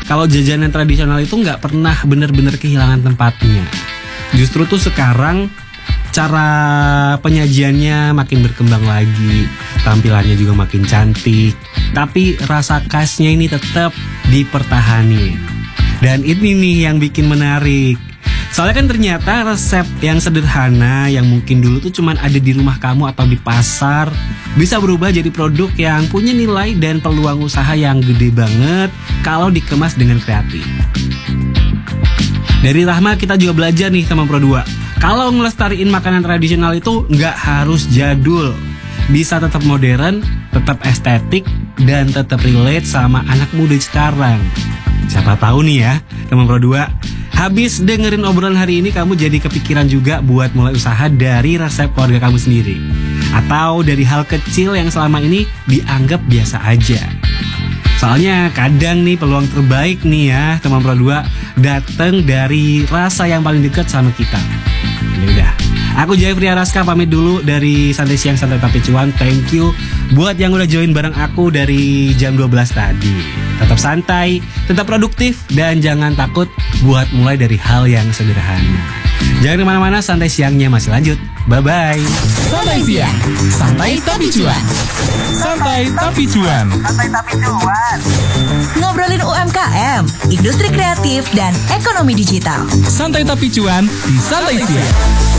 kalau jajanan tradisional itu nggak pernah benar-benar kehilangan tempatnya. Justru tuh sekarang cara penyajiannya makin berkembang lagi, tampilannya juga makin cantik, tapi rasa khasnya ini tetap dipertahanin. Dan ini nih yang bikin menarik. Soalnya kan ternyata resep yang sederhana yang mungkin dulu tuh cuman ada di rumah kamu atau di pasar bisa berubah jadi produk yang punya nilai dan peluang usaha yang gede banget kalau dikemas dengan kreatif. Dari Rahma kita juga belajar nih sama Pro 2. Kalau ngelestariin makanan tradisional itu nggak harus jadul. Bisa tetap modern, tetap estetik, dan tetap relate sama anak muda sekarang. Siapa tahu nih ya, teman Pro 2, habis dengerin obrolan hari ini kamu jadi kepikiran juga buat mulai usaha dari resep keluarga kamu sendiri. Atau dari hal kecil yang selama ini dianggap biasa aja. Soalnya kadang nih peluang terbaik nih ya teman Pro 2 datang dari rasa yang paling dekat sama kita. Udah, aku Jeffrey Araska pamit dulu dari Santai Siang Santai Tapi Cuan. Thank you buat yang udah join bareng aku dari jam 12 tadi. Tetap santai, tetap produktif, dan jangan takut buat mulai dari hal yang sederhana. Jangan kemana-mana, Santai Siangnya masih lanjut. Bye-bye. Santai Siang, santai tapi cuan. Santai tapi cuan. Santai tapi cuan. Ngobrolin UMKM, industri kreatif, dan ekonomi digital. Santai tapi cuan di Santai Siang.